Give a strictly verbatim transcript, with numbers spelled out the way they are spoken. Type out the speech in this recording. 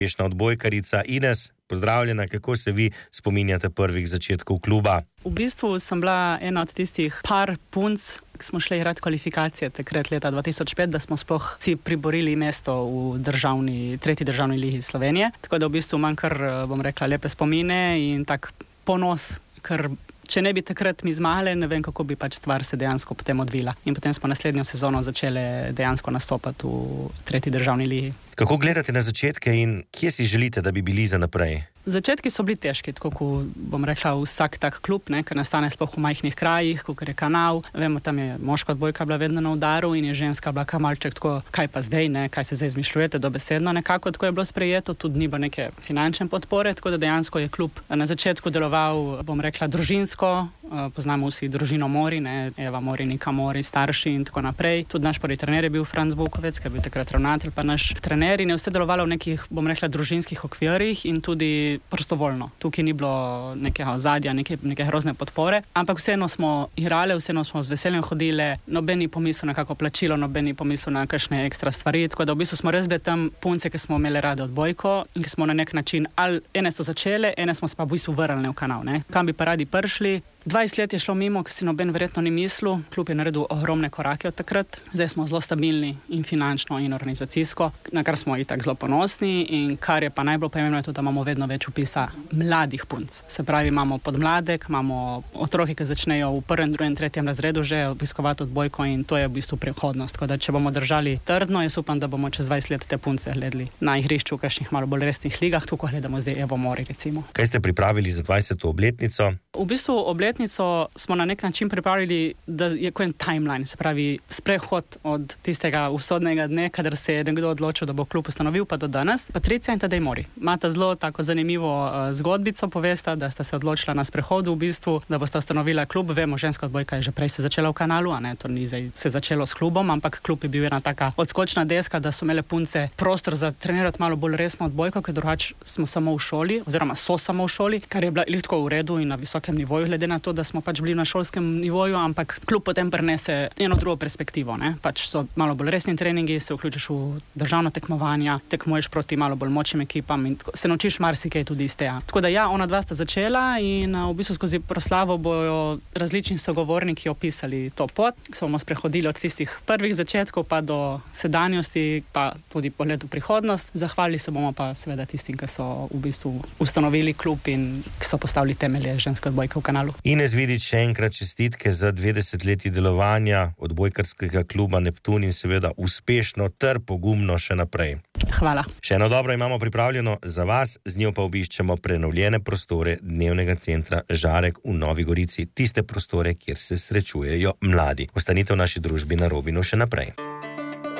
Uspešna odbojkarica Ines, pozdravljena, kako se vi spominjate prvih začetkov kluba? V bistvu sem bila ena od tistih par punc, ki smo šli igrati kvalifikacije takrat leta dva tisoč pet, da smo sploh si priborili mesto v državni, tretji državni ligi Slovenije. Tako da v bistvu imam kar, bom rekla, lepe spomine in tak ponos, ker če ne bi takrat mi zmagale, ne vem, kako bi pač stvar se dejansko potem odvila. In potem smo naslednjo sezono začele dejansko nastopati v tretji državni ligi. Kako gledate na začetke in kje si želite, da bi bili za naprej? Začetki so bili težki, tako kot bom rekla vsak tak klub, ne, ker nastane sploh v majhnih krajih, kot je Kanal. Vemo, tam je moška odbojka bila vedno na udaru in je ženska bila kamalček, tako kaj pa zdaj, ne, kaj se zdaj izmišljujete, dobesedno nekako tako je bilo sprejeto, tudi ni bilo neke finančne podpore, tako da dejansko je klub na začetku deloval, bom rekla, družinsko. Poznamo vsi družino Mori, ne, Eva Mori, Nika Mori, starši in tako naprej. Tudi naš prvi trener je bil Franc Bukovec, ki je bil takrat ravnatelj, pa naš trener in je vse delovalo v nekih, bom rekla, družinskih okvirih in tudi prostovoljno. Tukaj ni bilo nekega ozadja, neke, neke grozne podpore, ampak vseeno smo igrali, vseeno smo z veseljem hodili, nobeni pomisel na kako plačilo, nobeni pomisel na kakšne ekstra stvari, tako da v bistvu smo res bili tam punce, ki smo imeli rade odbojko in ki smo na nek način, ali ene so začele, ene smo se pa v bistvu vrnili v Kanal, ne. Kam bi pa radi prišli? dvajset let je šlo mimo, ki si noben verjetno ni mislil. Klub je naredil ogromne korake od takrat. Zdaj smo zelo stabilni in finančno in organizacijsko, na kar smo itak zelo ponosni in kar je pa najbolj pomembno je to, da imamo vedno več vpisa mladih punc. Se pravi, imamo podmladek, imamo otroke, ki začnejo v prvem, drugem, tretjem razredu že obiskovati odbojko in to je v bistvu prihodnost. Tako da če bomo držali trdno, jaz upam, da bomo čez dvajset let te punce gledali na igrišču v kakšnih malo bolj resnih ligah, tako kot gledamo zdaj Evo Mori recimo. Kaj ste pripravili za dvajseto obletnico? V bistvu obletnico smo na nek način pripravili, da je kot en timeline, se pravi sprehod od tistega usodnega dne, kadar se je nekdo odločil, da bo klub ustanovil, pa do danes. Patricija in Tadej Mori. Imata zelo tako zanimivo uh, zgodbico, povesta, da sta se odločila na sprehodu v bistvu, da bosta ustanovila klub. Vemo, ženska odbojka je že prej se začela v Kanalu, a ne, to ni zdaj se začelo s klubom, ampak klub je bil ena taka odskočna deska, da so imele punce prostor za trenirati malo bolj resno odbojko, ker drugače smo samo v šoli, oziroma so samo v šoli, kar je bila lahko v redu in na visokem nivoju, glede na to, da smo pač bili na šolskem nivoju, ampak klub potem prenese eno drugo perspektivo, ne? Pač so malo bolj resni treningi, se vključiš v državno tekmovanja, tekmuješ proti malo bolj močnim ekipam in se naučiš marsikaj tudi iz tega. Tako da ja, ona dva sta začela in v bistvu skozi proslavo bojo različni sogovorniki opisali to pot. Se bomo sprehodili od tistih prvih začetkov pa do sedanjosti, pa tudi pogled v prihodnost. Zahvalili se bomo pa seveda tistim, ki so v bistvu ustanovili klub in ki so postavili temelje ženske odbojke v Kanalu. Ines Vidič, še enkrat čestitke za dve desetletji delovanja odbojkarskega kluba Neptun in seveda uspešno ter pogumno še naprej. Hvala. Še eno dobro imamo pripravljeno za vas, z njo pa obiščemo prenovljene prostore dnevnega centra Žarek v Novi Gorici, tiste prostore, kjer se srečujejo mladi. Ostanite v naši družbi na Robinu še naprej.